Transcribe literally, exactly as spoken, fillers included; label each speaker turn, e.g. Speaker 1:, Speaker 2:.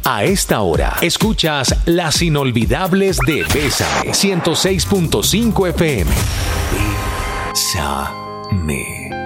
Speaker 1: A esta hora, escuchas Las Inolvidables de Bésame, ciento seis punto cinco F M. Bésame.